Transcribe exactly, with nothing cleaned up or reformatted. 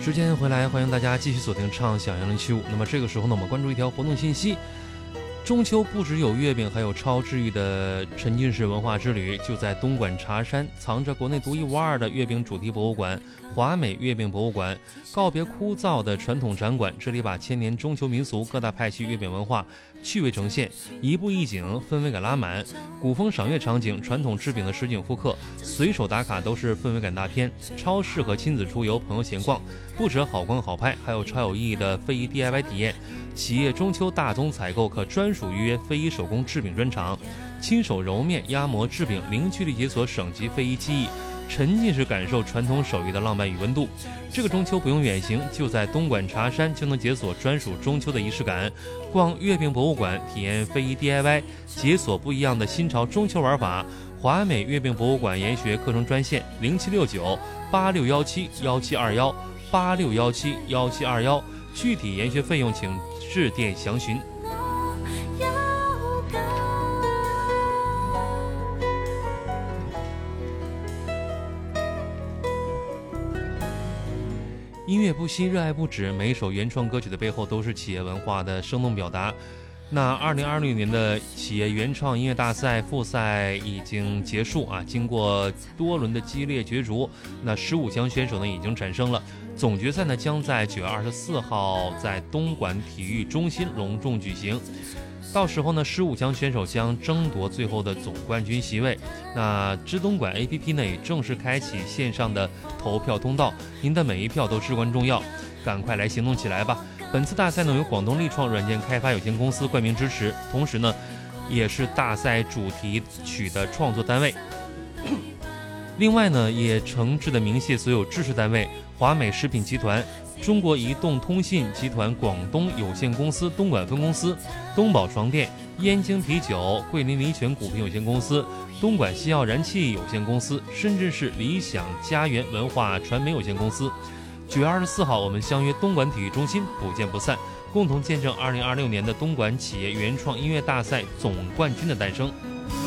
时间回来，欢迎大家继续锁定畅享幺零七五。那么这个时候呢，我们关注一条活动信息。中秋不只有月饼，还有超治愈的沉浸式文化之旅，就在东莞茶山，藏着国内独一无二的月饼主题博物馆——华美月饼博物馆。告别枯燥的传统展馆，这里把千年中秋民俗、各大派系月饼文化趣味呈现，一步一景，氛围感拉满。古风赏月场景、传统制饼的实景复刻，随手打卡都是氛围感大片，超适合亲子出游、朋友闲逛。不止好逛好拍，还有超有意义的非遗 D I Y 体验。企业中秋大宗采购可专属预约非遗手工制饼专场，亲手揉面、压模制饼，零距离解锁省级非遗技艺，沉浸式感受传统手艺的浪漫与温度。这个中秋不用远行，就在东莞茶山就能解锁专属中秋的仪式感。逛月饼博物馆，体验非遗 D I Y， 解锁不一样的新潮中秋玩法。华美月饼博物馆研学课程专线零七六九八六幺七幺七二幺八六幺七幺七二幺，具体研学费用请致电详询。音乐不息，热爱不止，每一首原创歌曲的背后都是企业文化的生动表达。那二零二六年的企业原创音乐大赛复赛已经结束啊，经过多轮的激烈角逐，那十五强选手呢已经产生了。总决赛呢将在九月二十四号在东莞体育中心隆重举行。到时候呢，十五强选手将争夺最后的总冠军席位。那知东莞 A P P 呢也正式开启线上的投票通道，您的每一票都至关重要，赶快来行动起来吧！本次大赛呢由广东力创软件开发有限公司冠名支持，同时呢也是大赛主题曲的创作单位。另外呢，也诚挚的鸣谢所有支持单位：华美食品集团、中国移动通信集团广东有限公司东莞分公司、东宝床垫、燕京啤酒、桂林理泉股份有限公司、东莞西药燃气有限公司、深圳市理想家园文化传媒有限公司。九月二十四号，我们相约东莞体育中心，不见不散，共同见证二零二六年的东莞企业原创音乐大赛总冠军的诞生。